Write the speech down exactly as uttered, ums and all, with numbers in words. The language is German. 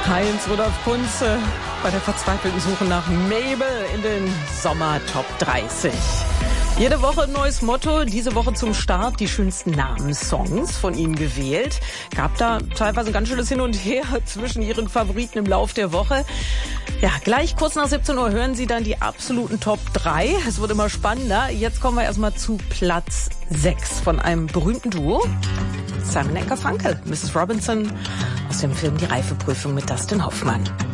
Heinz Rudolf Kunze bei der verzweifelten Suche nach Mabel in den Sommer Top dreißig. Jede Woche ein neues Motto, diese Woche zum Start die schönsten Namenssongs von Ihnen gewählt. Gab da teilweise ein ganz schönes Hin und Her zwischen Ihren Favoriten im Lauf der Woche. Ja, gleich kurz nach siebzehn Uhr hören Sie dann die absoluten Top drei. Es wird immer spannender. Jetzt kommen wir erstmal zu Platz sechs von einem berühmten Duo. Simon and Garfunkel, Missus Robinson aus dem Film Die Reifeprüfung mit Dustin Hoffmann.